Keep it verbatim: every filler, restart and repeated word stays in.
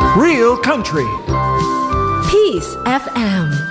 Real Country. Peace เอฟ เอ็ม